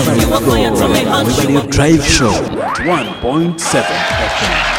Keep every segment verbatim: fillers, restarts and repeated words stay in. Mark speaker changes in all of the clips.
Speaker 1: Radio Drive Show one point seven F M.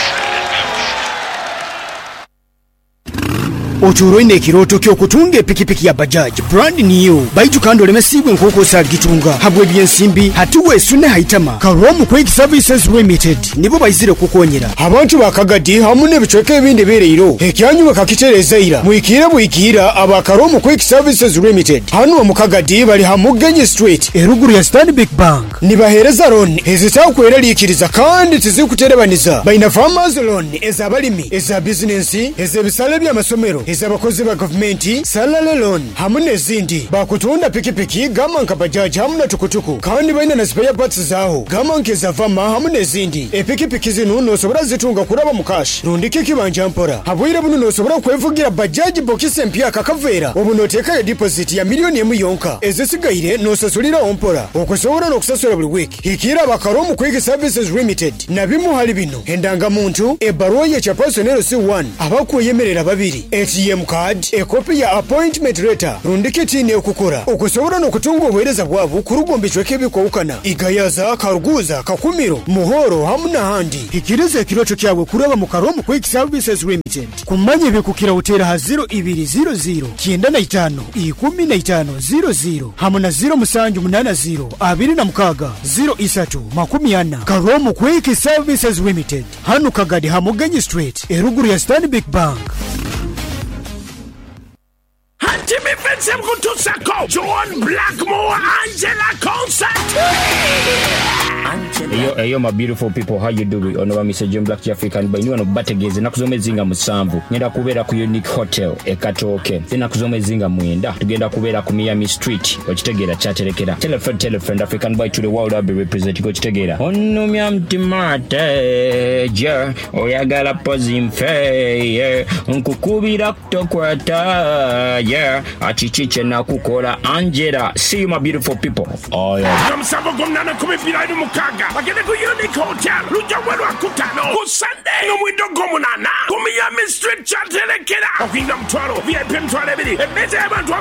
Speaker 2: Oturoine kiroto kyo kutunga pikipiki ya Bajaj brand new baitu kando lemesibwe nkoko sa gitunga habwe byensimbi hatuwe sune haitama Karom Quick Services Limited nibo bayizire kukonyera abantu bakagadi hamune bichweke ebindi bereiro ekyanyu bakakitereza ira muikira buikira aba Karom Quick Services Limited hanu mu Kagadi bali hamugenye street eruguru ya Stanbic Bank nibahereza loan ezitaw kweraliikiriza kandi tizikuterebaniza baina farmers loan ezabalimi eza business ezebisale bya masomero ezabakozi ba government salary loan hamune zindi bakutunda pikipiki gama nka Bajaj hamuna tukutuku kandi baina na spare parts zaho gama nkeza vama hamune zindi epikipiki zinu no sobora zitunga kuraba mu cash rundike kibanja mpora habwire bunu no sobora kwevugira Bajaj box empia kakavera obunoteka ya deposit ya milioni emu yonka ezisigaire no sasulira ompora okusobora no kusasura buli week ikira ba Karom Quick Services Limited nabimu hali bino endanga muntu ebaruwa ya chapersonel C one abakuyemerera babiri A T M card e copy ya appointment letter rundike tine okukora okusobora no kutunga obwereza bwabo kurugombichwe kebiko ukana igayaza karuguza kakumiro muhoro hamuna handi ikirize kirocho kyabwe kuraba mu Karom Quick Services Limited kumanye bikukira utera ha zero ibiri zero zero kyenda na itano ikumi na itano zero zero hamuna zero musanju munana zero abiri na mukaga zero isatu makumi ana Karom Quick Services Limited hanu Kagadi hamugenye street eruguru ya Stanbic Bank.
Speaker 3: Jimmy Vincent Kutusako, John Blackmore, Angela Concert.
Speaker 4: Eyo eyo my beautiful people, how you doing? Ono Mister John Black African by you no bategeze nakuzomezinga musambu. Ngenda kubera ku Unique Hotel e Katoke. Tena kuzomezinga mwenda. Tugenda kubera ku Miami Street. Ochitegera chaterekera. Tell a friend, tell a friend African boy to the world I'll be representing Ochitegera. Ono myamtimate ja oyagala pozimfe yeah. Nkukubira kutokwata yeah. Achichiche na kukola Angela. See you my beautiful people. Oh yeah.
Speaker 3: Namsabo gomnana kumipira idu mukaga. Bagene ku Unique Hotel. Luja welu akutano. Ku Sunday. Nomwido gomunana. Ku Miami Street chatelekera. Okinda mtwaro. V I P mtwaro ebili. Ebeze abantu